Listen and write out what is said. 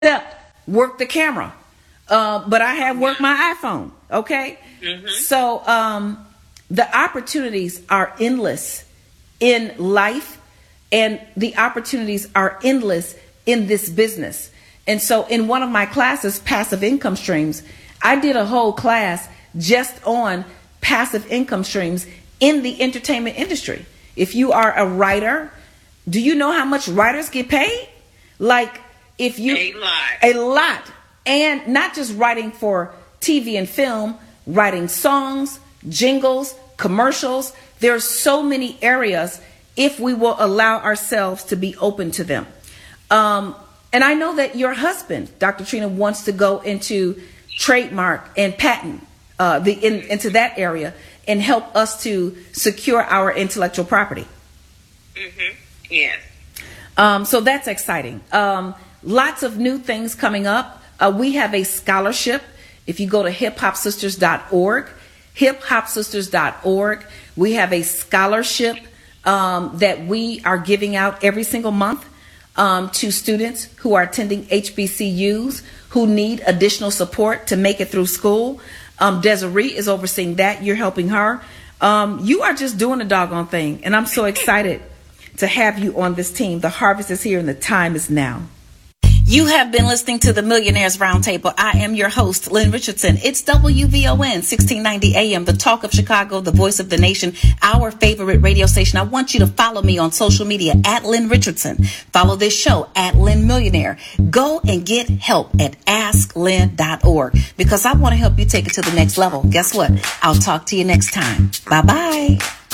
work the camera, but I have worked my iPhone. Okay, so the opportunities are endless in life, and the opportunities are endless in this business. And so, in one of my classes, passive income streams, I did a whole class just on passive income streams in the entertainment industry. If you are a writer, do you know how much writers get paid? Like, if you a lot, and not just writing for TV and film, writing songs, jingles, commercials. There's so many areas if we will allow ourselves to be open to them. And I know that your husband, Dr. Trina, wants to go into trademark and patent into that area and help us to secure our intellectual property. Yes. So that's exciting. Lots of new things coming up. We have a scholarship. If you go to hiphopsisters.org, hiphopsisters.org, we have a scholarship that we are giving out every single month to students who are attending HBCUs who need additional support to make it through school. Desiree is overseeing that. You're helping her. You are just doing a doggone thing. And I'm so excited to have you on this team. The harvest is here and the time is now. You have been listening to the Millionaires Roundtable. I am your host, Lynn Richardson. It's WVON 1690 AM, the talk of Chicago, the voice of the nation, our favorite radio station. I want you to follow me on social media at Lynn Richardson. Follow this show at Lynn Millionaire. Go and get help at asklynn.org because I want to help you take it to the next level. Guess what? I'll talk to you next time. Bye-bye.